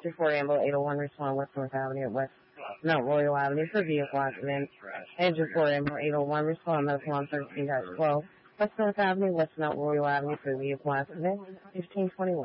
64 Amble 801 respond West North Avenue at West Mount Royal Avenue for vehicle accident. Engine 4 Amble 801 respond medical on 13-12 West North Avenue, West Mount Royal Avenue for vehicle accident. 1521.